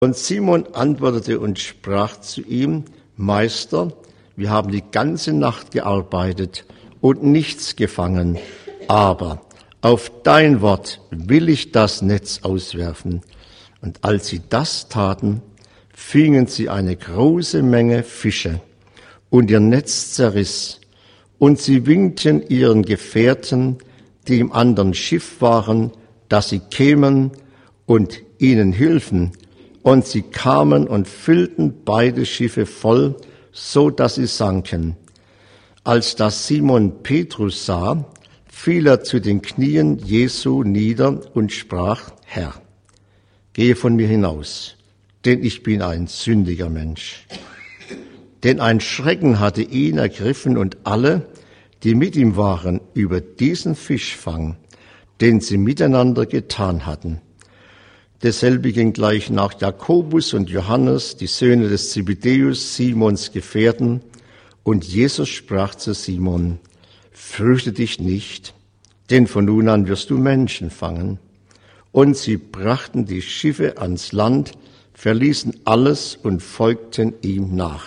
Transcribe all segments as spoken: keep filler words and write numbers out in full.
Und Simon antwortete und sprach zu ihm: Meister, wir haben die ganze Nacht gearbeitet und nichts gefangen, aber auf dein Wort will ich das Netz auswerfen. Und als sie das taten, fingen sie eine große Menge Fische, und ihr Netz zerriss. Und sie winkten ihren Gefährten, die im anderen Schiff waren, dass sie kämen und ihnen hilfen. Und sie kamen und füllten beide Schiffe voll, so dass sie sanken. Als das Simon Petrus sah, fiel er zu den Knien Jesu nieder und sprach: Herr, gehe von mir hinaus, denn ich bin ein sündiger Mensch. Denn ein Schrecken hatte ihn ergriffen und alle, die mit ihm waren, über diesen Fischfang, den sie miteinander getan hatten. Dasselbe ging gleich nach Jakobus und Johannes, die Söhne des Zebedäus, Simons Gefährten. Und Jesus sprach zu Simon: Fürchte dich nicht, denn von nun an wirst du Menschen fangen. Und sie brachten die Schiffe ans Land, verließen alles und folgten ihm nach.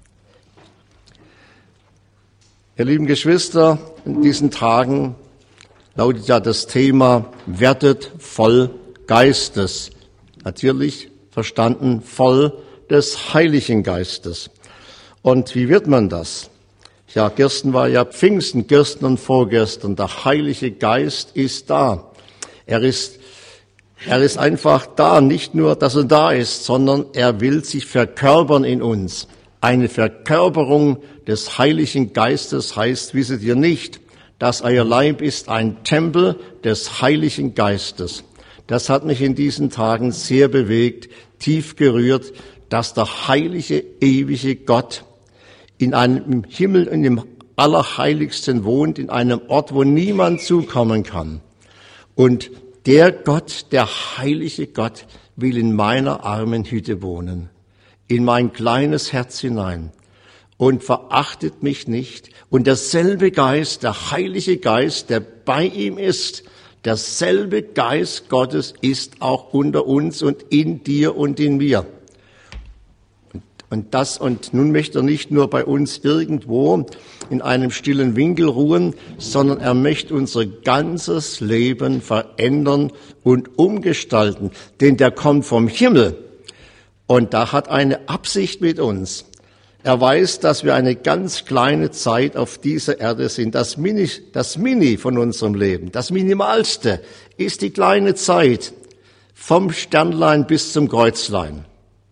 Ihr lieben Geschwister, in diesen Tagen lautet ja das Thema: Werdet voll Geistes. Natürlich verstanden voll des Heiligen Geistes. Und wie wird man das? Ja, gestern war ja Pfingsten, gestern und vorgestern. Der Heilige Geist ist da. Er ist, er ist einfach da. Nicht nur, dass er da ist, sondern er will sich verkörpern in uns. Eine Verkörperung des Heiligen Geistes heißt, wisset ihr nicht, dass euer Leib ist ein Tempel des Heiligen Geistes. Das hat mich in diesen Tagen sehr bewegt, tief gerührt, dass der heilige, ewige Gott in einem Himmel, in dem Allerheiligsten wohnt, in einem Ort, wo niemand zukommen kann. Und der Gott, der heilige Gott, will in meiner armen Hütte wohnen, in mein kleines Herz hinein und verachtet mich nicht. Und derselbe Geist, der Heilige Geist, der bei ihm ist, derselbe Geist Gottes ist auch unter uns und in dir und in mir. Und, und das, und nun möchte er nicht nur bei uns irgendwo in einem stillen Winkel ruhen, sondern er möchte unser ganzes Leben verändern und umgestalten. Denn der kommt vom Himmel und da hat eine Absicht mit uns. Er weiß, dass wir eine ganz kleine Zeit auf dieser Erde sind. Das Mini, das Mini von unserem Leben, das Minimalste ist die kleine Zeit vom Sternlein bis zum Kreuzlein.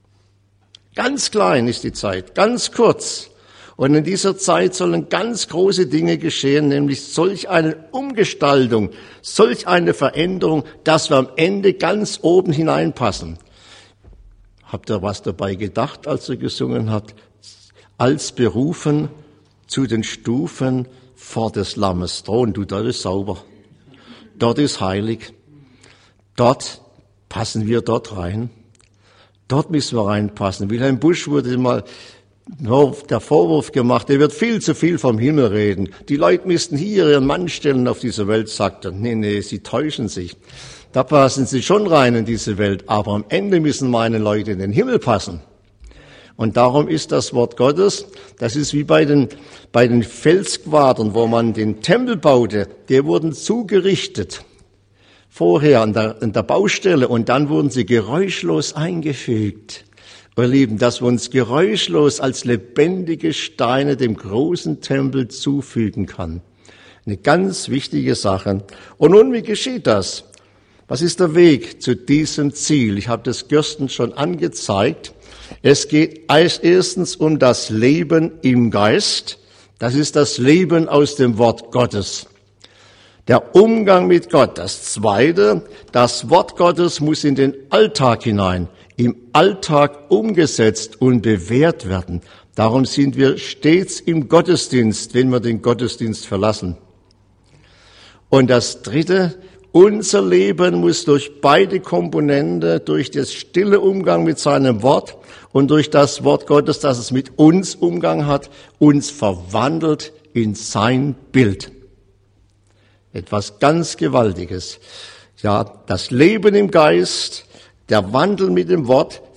Ganz klein ist die Zeit, ganz kurz. Und in dieser Zeit sollen ganz große Dinge geschehen, nämlich solch eine Umgestaltung, solch eine Veränderung, dass wir am Ende ganz oben hineinpassen. Habt ihr was dabei gedacht, als ihr gesungen habt? Als berufen zu den Stufen vor des Lammes Thron. Du, dort ist sauber. Dort ist heilig. Dort passen wir dort rein. Dort müssen wir reinpassen. Wilhelm Busch wurde mal der Vorwurf gemacht, er wird viel zu viel vom Himmel reden. Die Leute müssten hier ihren Mann stellen auf dieser Welt, sagt er. Nee, nee, sie täuschen sich. Da passen sie schon rein in diese Welt. Aber am Ende müssen meine Leute in den Himmel passen. Und darum ist das Wort Gottes, das ist wie bei den, bei den Felsquadern, wo man den Tempel baute, die wurden zugerichtet. Vorher an der, an der Baustelle und dann wurden sie geräuschlos eingefügt. Ihr Lieben, dass wir uns geräuschlos als lebendige Steine dem großen Tempel zufügen kann. Eine ganz wichtige Sache. Und nun, wie geschieht das? Was ist der Weg zu diesem Ziel? Ich habe das gestern schon angezeigt. Es geht als erstens um das Leben im Geist. Das ist das Leben aus dem Wort Gottes. Der Umgang mit Gott. Das Zweite, das Wort Gottes muss in den Alltag hinein, im Alltag umgesetzt und bewährt werden. Darum sind wir stets im Gottesdienst, wenn wir den Gottesdienst verlassen. Und das Dritte, unser Leben muss durch beide Komponenten, durch das stille Umgang mit seinem Wort und durch das Wort Gottes, das es mit uns Umgang hat, uns verwandelt in sein Bild. Etwas ganz Gewaltiges. Ja, das Leben im Geist, der Wandel mit dem Wort,